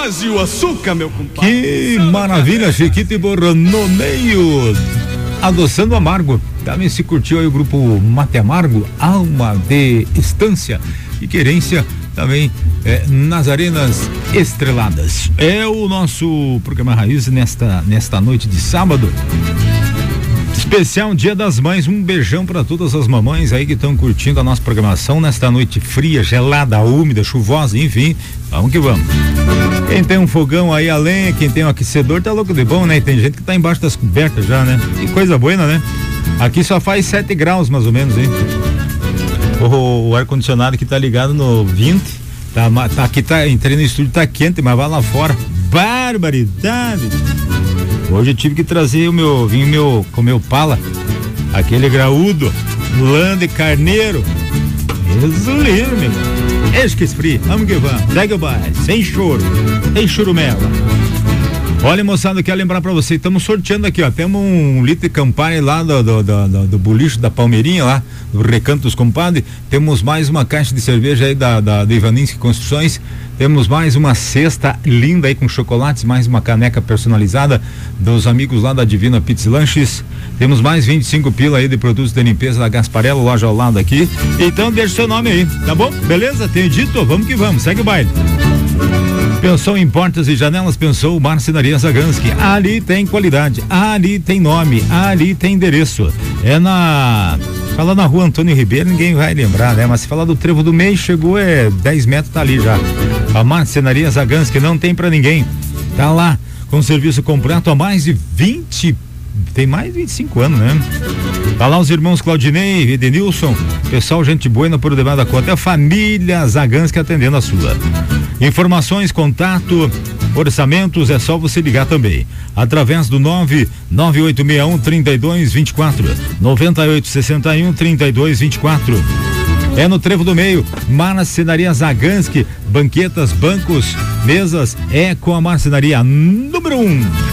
Mas e o açúcar, meu compadre? Que maravilha, Chiquito e Borra no meio. Adoçando Amargo. Também se curtiu aí o grupo Mate Amargo, Alma de Estância e Querência, também nas Arenas Estreladas. É o nosso programa Raiz nesta noite de sábado. Especial Dia das Mães, um beijão para todas as mamães aí que estão curtindo a nossa programação nesta noite fria, gelada, úmida, chuvosa, enfim, vamos que vamos. Quem tem um fogão aí a lenha, quem tem um aquecedor tá louco de bom, né? E tem gente que tá embaixo das cobertas já, né? Que coisa boa, né? Aqui só faz 7 graus mais ou menos, hein? O ar-condicionado que tá ligado no 20, entrei no estúdio, tá quente, mas vai lá fora, barbaridade. Hoje eu tive que trazer com o meu pala, aquele graúdo, lã de carneiro. Resulino, meu. Esse que esfria, vamos que vamos, segue o baile, sem choro, sem churumela. Olha, moçada, eu quero lembrar pra você, estamos sorteando aqui, ó, temos 1 litro de Campari lá do boliche da Palmeirinha lá, do Recanto dos Compadres, temos mais uma caixa de cerveja aí da Ivaninski Construções, temos mais uma cesta linda aí com chocolates, mais uma caneca personalizada dos amigos lá da Divina Pizza e Lanches, temos mais 25 pila aí de produtos de limpeza da Gasparello, loja ao lado aqui, então deixa o seu nome aí, tá bom? Beleza? Tenho dito, vamos que vamos, segue o baile. Pensou em portas e janelas, pensou Marcenaria Zagansky. Ali tem qualidade, ali tem nome, ali tem endereço. Fala na rua Antônio Ribeiro, ninguém vai lembrar, né? Mas se falar do Trevo do Meio, chegou 10 metros, tá ali já. A Marcenaria Zagansky não tem pra ninguém. Tá lá, com serviço completo há mais de 25 anos, né? Tá lá os irmãos Claudinei e Edenilson, pessoal, gente boa por debaixo da conta, é a família Zagansky atendendo a sua. Informações, contato, orçamentos, é só você ligar também. Através do 99861-3224, 9861-3224. É no Trevo do Meio, Marcenaria Zagansky, banquetas, bancos, mesas, é com a marcenaria número 1.